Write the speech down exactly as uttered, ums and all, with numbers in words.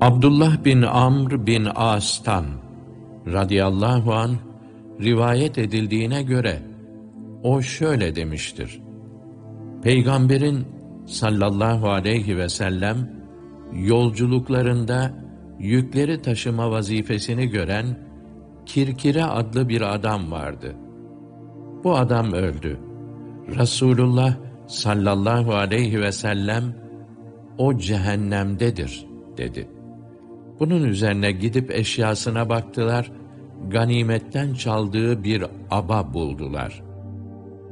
Abdullah bin Amr bin As'tan radıyallahu anh rivayet edildiğine göre o şöyle demiştir: Peygamberin sallallahu aleyhi ve sellem yolculuklarında yükleri taşıma vazifesini gören Kirkire adlı bir adam vardı. Bu adam öldü. Resulullah sallallahu aleyhi ve sellem o cehennemdedir dedi. Bunun üzerine gidip eşyasına baktılar, ganimetten çaldığı bir aba buldular.